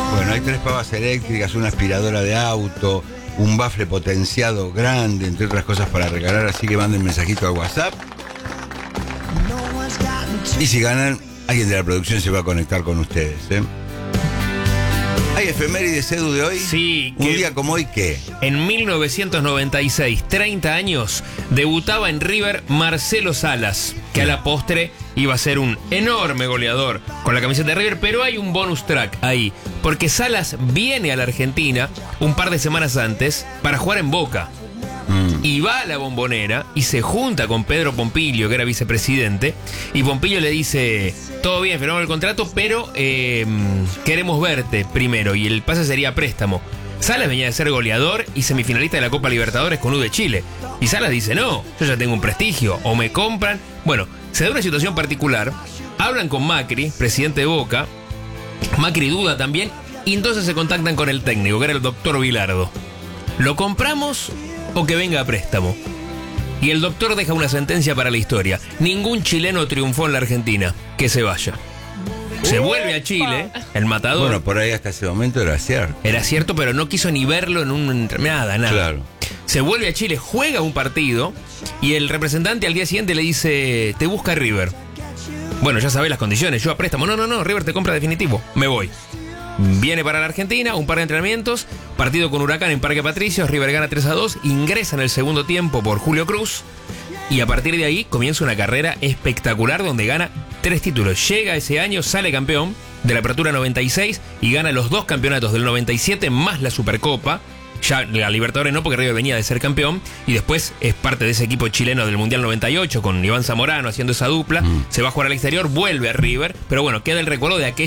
Bueno, hay 3 pavas eléctricas, una aspiradora de auto, un bafle potenciado grande, entre otras cosas para regalar, así que manden mensajito al WhatsApp. Y si ganan, alguien de la producción se va a conectar con ustedes, ¿eh? ¿Hay efemérides, Edu, de hoy? Sí. Un día como hoy, ¿qué? En 1996, 30 años, debutaba en River Marcelo Salas, que a la postre iba a ser un enorme goleador con la camiseta de River, pero hay un bonus track ahí, porque Salas viene a la Argentina un par de semanas antes para jugar en Boca. Y va a la Bombonera y se junta con Pedro Pompilio, que era vicepresidente, y Pompilio le dice: todo bien, firmamos el contrato, pero queremos verte primero, y el pase sería préstamo. Salas venía de ser goleador y semifinalista de la Copa Libertadores con U de Chile, y Salas dice: no, yo ya tengo un prestigio, o me compran. Bueno, se da una situación particular, hablan con Macri, presidente de Boca, Macri duda también, y entonces se contactan con el técnico, que era el doctor Bilardo. ¿Lo compramos o que venga a préstamo? Y el doctor deja una sentencia para la historia: ningún chileno triunfó en la Argentina, que se vaya. Se vuelve a Chile, el matador. Bueno, por ahí hasta ese momento era cierto. Era cierto, pero no quiso ni verlo en un... Nada. Claro. Se vuelve a Chile, juega un partido, y el representante al día siguiente le dice: te busca River. Bueno, ya sabés las condiciones, yo a préstamo. No, River te compra definitivo, me voy. Viene para la Argentina, un par de entrenamientos, partido con Huracán en Parque Patricios, River gana 3-2, ingresa en el segundo tiempo por Julio Cruz, y a partir de ahí comienza una carrera espectacular donde gana 3 títulos. Llega ese año, sale campeón de la Apertura 96 y gana los 2 campeonatos del 97 más la Supercopa. Ya la Libertadores no, porque River venía de ser campeón, y después es parte de ese equipo chileno del Mundial 98 con Iván Zamorano haciendo esa dupla. Se va a jugar al exterior, vuelve a River, pero bueno, queda el recuerdo de aquella